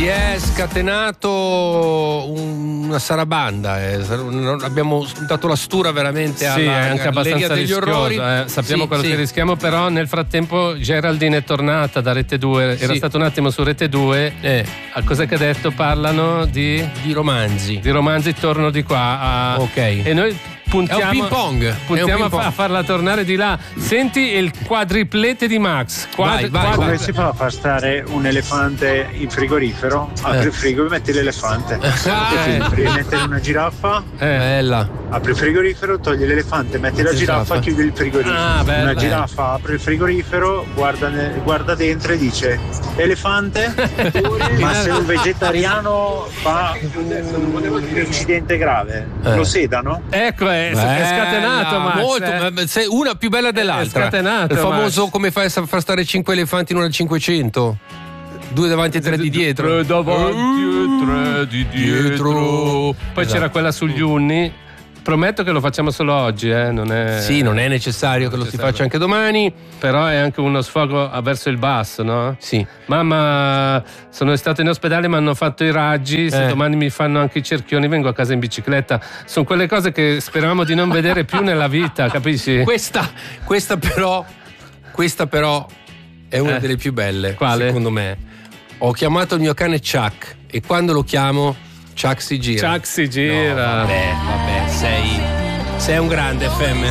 Si è scatenato una sarabanda, abbiamo dato la stura veramente alla è anche abbastanza degli orrori. Sappiamo quello che rischiamo, però nel frattempo Geraldine è tornata da Rete 2, era stato un attimo su Rete 2. A cos'è che ha detto? Parlano di romanzi. Di romanzi, torno di qua. Ok. E noi puntiamo, è un ping pong. Puntiamo a farla tornare di là. Senti il quadriplete di Max. Vai. Come si fa a far stare un elefante in frigorifero? Apri il frigo e metti l'elefante. Metti una giraffa. Bella. Apri il frigorifero, togli l'elefante, metti la giraffa, chiudi il frigorifero. Una giraffa apre il frigorifero, guarda dentro e dice: elefante? Ma se un vegetariano fa un incidente grave, lo sedano? Ecco, è scatenato, Max. Molto, una più bella dell'altra. È scatenato, il famoso Max. Come fai a far stare 5 elefanti in una 500? 2 davanti e 3 di dietro. 3 davanti e 3 di dietro. Poi c'era quella sugli unni. Prometto che lo facciamo solo oggi, non è... Sì, non è necessario che lo si faccia anche domani. Però è anche uno sfogo verso il basso, no? Sì. Mamma, sono stato in ospedale, mi hanno fatto i raggi, se domani mi fanno anche i cerchioni vengo a casa in bicicletta. Sono quelle cose che speravamo di non vedere più nella vita, capisci? Questa però è una delle più belle. Quale? Secondo me. Ho chiamato il mio cane Chuck e quando lo chiamo Chuck si gira. Chuck si gira. No, vabbè, sei un grande FM.